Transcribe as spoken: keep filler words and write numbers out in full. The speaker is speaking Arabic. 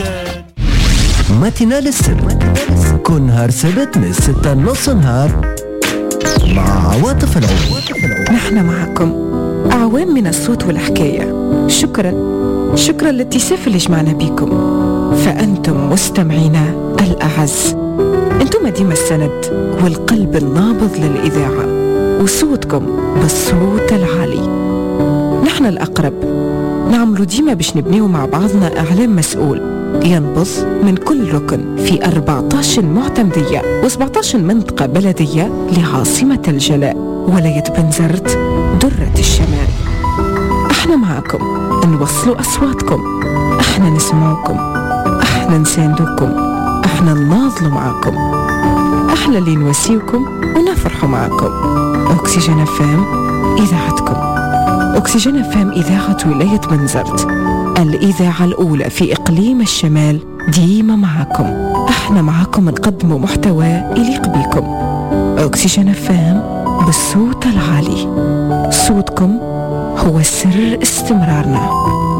مكان. ماتينال السبت كل نهار سبت من ستة نص نهار مع عواطف العود. نحن معكم أعوام من الصوت والحكاية. شكرا شكرا للاتساف اللي جمعنا بيكم، فأنتم مستمعينا الأعز. أنتم ديما السند والقلب النابض للإذاعة، وصوتكم بالصوت العالي. نحن الأقرب، نعملوا ديما باش نبنيو مع بعضنا إعلام مسؤول ينبض من كل ركن في أربعة عشر معتمدية وسبعة عشر منطقة بلدية لعاصمة الجلاء ولاية بنزرت درة الشمال. احنا معكم، نوصلوا أصواتكم، احنا نسمعكم، احنا نساندوكم، احنا نناضلوا معكم، احنا اللي نواسيوكم ونفرحوا معكم. أكسجين اف ام إذاعتكم. أكسجين اف ام إذاعة ولاية بنزرت، الإذاعة الأولى في إقليم الشمال، ديما معكم. احنا معكم نقدموا محتوى يليق بكم. أكسجين اف ام بالصوت العالي. صوتكم هو سر استمرارنا.